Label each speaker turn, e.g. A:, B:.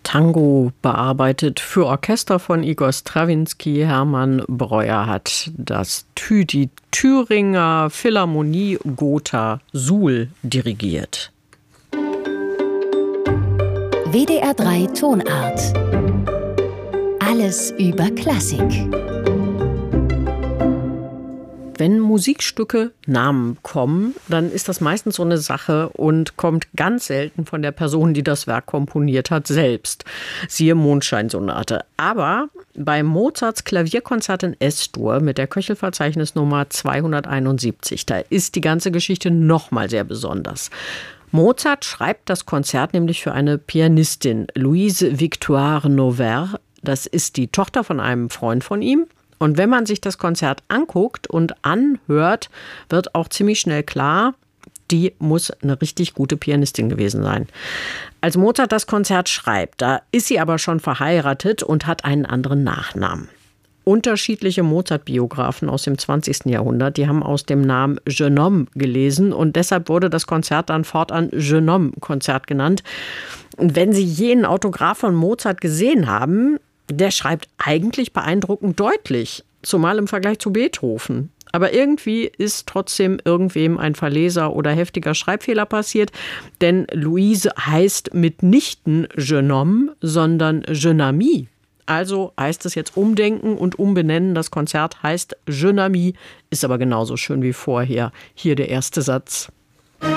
A: Tango bearbeitet für Orchester von Igor Strawinski. Hermann Breuer hat die Thüringer Philharmonie Gotha Suhl dirigiert.
B: WDR 3 Tonart. Alles über Klassik.
A: Wenn Musikstücke Namen kommen, dann ist das meistens so eine Sache und kommt ganz selten von der Person, die das Werk komponiert hat, selbst. Siehe Mondscheinsonate. Aber bei Mozarts Klavierkonzert in S-Dur mit der Köchelverzeichnisnummer 271, da ist die ganze Geschichte nochmal sehr besonders. Mozart schreibt das Konzert nämlich für eine Pianistin, Louise Victoire Noverre. Das ist die Tochter von einem Freund von ihm. Und wenn man sich das Konzert anguckt und anhört, wird auch ziemlich schnell klar, die muss eine richtig gute Pianistin gewesen sein. Als Mozart das Konzert schreibt, da ist sie aber schon verheiratet und hat einen anderen Nachnamen. Unterschiedliche Mozart-Biografen aus dem 20. Jahrhundert, die haben aus dem Namen Jeune Homme gelesen und deshalb wurde das Konzert dann fortan Jeune Homme-Konzert genannt. Und wenn Sie jenen Autograph von Mozart gesehen haben, der schreibt eigentlich beeindruckend deutlich, zumal im Vergleich zu Beethoven. Aber irgendwie ist trotzdem irgendwem ein Verleser oder heftiger Schreibfehler passiert, denn Louise heißt mitnichten Jeune Homme, sondern Jeune Amie. Also heißt es jetzt umdenken und umbenennen. Das Konzert heißt Jeune Amie, ist aber genauso schön wie vorher. Hier der erste Satz.